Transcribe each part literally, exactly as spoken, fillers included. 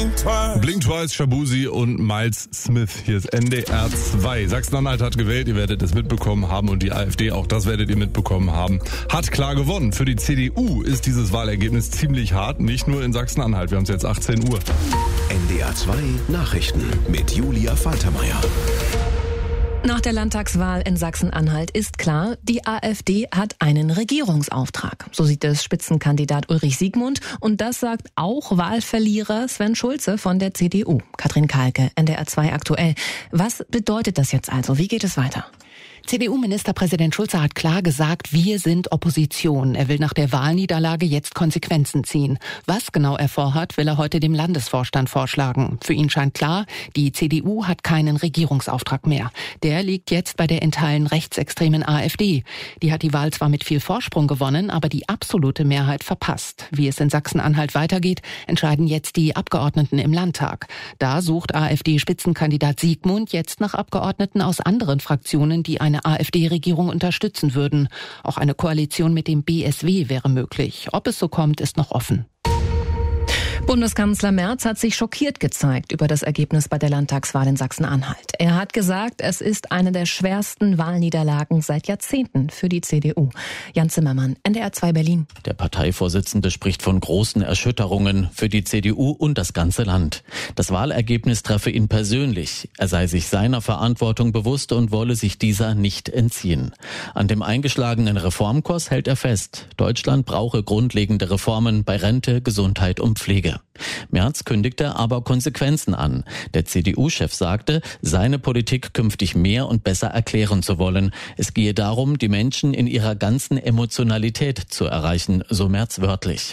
Blink twice. Blink twice, Shabuzi und Miles Smith. Hier ist N D R zwei. Sachsen-Anhalt hat gewählt, ihr werdet es mitbekommen haben, und die AfD, auch das werdet ihr mitbekommen haben, hat klar gewonnen. Für die C D U ist dieses Wahlergebnis ziemlich hart, nicht nur in Sachsen-Anhalt. Wir haben es jetzt achtzehn Uhr. N D R zwei Nachrichten mit Julia Faltermeier. Nach der Landtagswahl in Sachsen-Anhalt ist klar, die AfD hat einen Regierungsauftrag. So sieht es Spitzenkandidat Ulrich Siegmund, und das sagt auch Wahlverlierer Sven Schulze von der C D U. Katrin Kahlke, N D R zwei aktuell. Was bedeutet das jetzt also? Wie geht es weiter? C D U-Ministerpräsident Schulze hat klar gesagt, wir sind Opposition. Er will nach der Wahlniederlage jetzt Konsequenzen ziehen. Was genau er vorhat, will er heute dem Landesvorstand vorschlagen. Für ihn scheint klar, die C D U hat keinen Regierungsauftrag mehr. Der liegt jetzt bei der in Teilen rechtsextremen AfD. Die hat die Wahl zwar mit viel Vorsprung gewonnen, aber die absolute Mehrheit verpasst. Wie es in Sachsen-Anhalt weitergeht, entscheiden jetzt die Abgeordneten im Landtag. Da sucht AfD-Spitzenkandidat Siegmund jetzt nach Abgeordneten aus anderen Fraktionen, die eine AfD-Regierung unterstützen würden. Auch eine Koalition mit dem B S W wäre möglich. Ob es so kommt, ist noch offen. Bundeskanzler Merz hat sich schockiert gezeigt über das Ergebnis bei der Landtagswahl in Sachsen-Anhalt. Er hat gesagt, es ist eine der schwersten Wahlniederlagen seit Jahrzehnten für die C D U. Jan Zimmermann, N D R zwei Berlin. Der Parteivorsitzende spricht von großen Erschütterungen für die C D U und das ganze Land. Das Wahlergebnis treffe ihn persönlich. Er sei sich seiner Verantwortung bewusst und wolle sich dieser nicht entziehen. An dem eingeschlagenen Reformkurs hält er fest. Deutschland brauche grundlegende Reformen bei Rente, Gesundheit und Pflege. Merz kündigte aber Konsequenzen an. Der C D U-Chef sagte, seine Politik künftig mehr und besser erklären zu wollen. Es gehe darum, die Menschen in ihrer ganzen Emotionalität zu erreichen, so Merz wörtlich.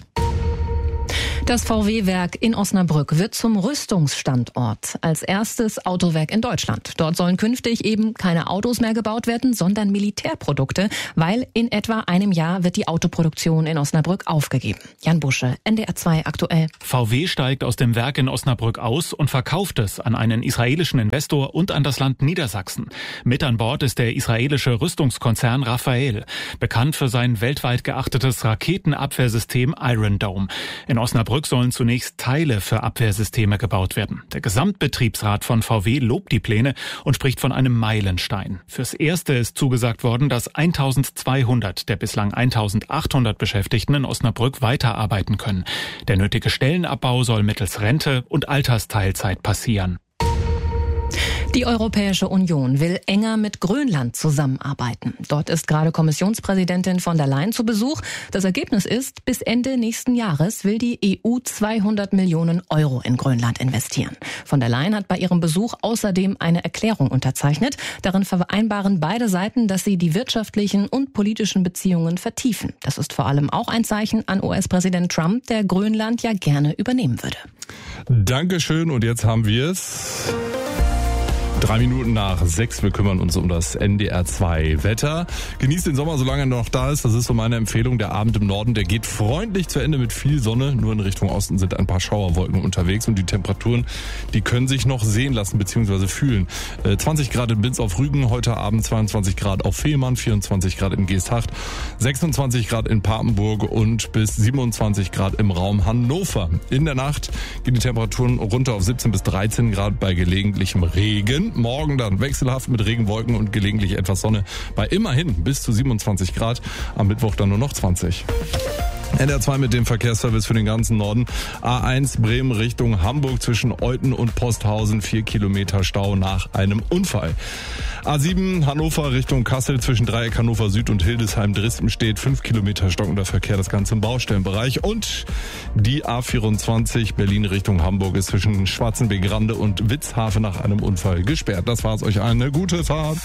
Das V W-Werk in Osnabrück wird zum Rüstungsstandort. Als erstes Autowerk in Deutschland. Dort sollen künftig eben keine Autos mehr gebaut werden, sondern Militärprodukte, weil in etwa einem Jahr wird die Autoproduktion in Osnabrück aufgegeben. Jan Busche, N D R zwei aktuell. V W steigt aus dem Werk in Osnabrück aus und verkauft es an einen israelischen Investor und an das Land Niedersachsen. Mit an Bord ist der israelische Rüstungskonzern Rafael, bekannt für sein weltweit geachtetes Raketenabwehrsystem Iron Dome. In Osnabrück sollen zunächst Teile für Abwehrsysteme gebaut werden. Der Gesamtbetriebsrat von V W lobt die Pläne und spricht von einem Meilenstein. Fürs Erste ist zugesagt worden, dass eintausendzweihundert der bislang eintausendachthundert Beschäftigten in Osnabrück weiterarbeiten können. Der nötige Stellenabbau soll mittels Rente und Altersteilzeit passieren. Die Europäische Union will enger mit Grönland zusammenarbeiten. Dort ist gerade Kommissionspräsidentin von der Leyen zu Besuch. Das Ergebnis ist, bis Ende nächsten Jahres will die E U zweihundert Millionen Euro in Grönland investieren. Von der Leyen hat bei ihrem Besuch außerdem eine Erklärung unterzeichnet. Darin vereinbaren beide Seiten, dass sie die wirtschaftlichen und politischen Beziehungen vertiefen. Das ist vor allem auch ein Zeichen an U S-Präsident Trump, der Grönland ja gerne übernehmen würde. Dankeschön, und jetzt haben wir es. Drei Minuten nach sechs, wir kümmern uns um das N D R zwei Wetter. Genießt den Sommer, solange er noch da ist. Das ist so meine Empfehlung. Der Abend im Norden, der geht freundlich zu Ende mit viel Sonne. Nur in Richtung Osten sind ein paar Schauerwolken unterwegs, und die Temperaturen, die können sich noch sehen lassen bzw. fühlen. Äh, zwanzig Grad in Binz auf Rügen heute Abend, zweiundzwanzig Grad auf Fehmarn, vierundzwanzig Grad in Geesthacht, sechsundzwanzig Grad in Papenburg und bis siebenundzwanzig Grad im Raum Hannover. In der Nacht gehen die Temperaturen runter auf siebzehn bis dreizehn Grad bei gelegentlichem Regen. Morgen dann wechselhaft mit Regenwolken und gelegentlich etwas Sonne bei immerhin bis zu siebenundzwanzig Grad. Am Mittwoch dann nur noch zwanzig. N D R zwei mit dem Verkehrsservice für den ganzen Norden. A eins Bremen Richtung Hamburg zwischen Euthen und Posthausen, vier Kilometer Stau nach einem Unfall. A sieben Hannover Richtung Kassel zwischen Dreieck Hannover Süd und Hildesheim-Dresden steht fünf Kilometer stockender Verkehr, das Ganze im Baustellenbereich. Und die A vierundzwanzig Berlin Richtung Hamburg ist zwischen Schwarzenbeek-Rande und Witzhafe nach einem Unfall gesperrt. Das war's, euch eine gute Fahrt.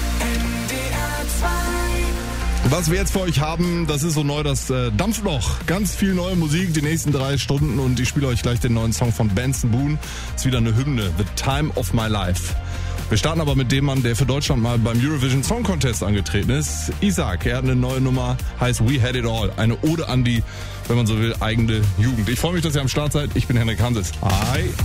Was wir jetzt für euch haben, das ist so neu, das äh, Dampfloch. Ganz viel neue Musik, die nächsten drei Stunden, und ich spiele euch gleich den neuen Song von Benson Boone. Ist wieder eine Hymne, The Time of My Life. Wir starten aber mit dem Mann, der für Deutschland mal beim Eurovision Song Contest angetreten ist. Isaac, er hat eine neue Nummer, heißt We Had It All. Eine Ode an die, wenn man so will, eigene Jugend. Ich freue mich, dass ihr am Start seid. Ich bin Henrik Hanses. Hi.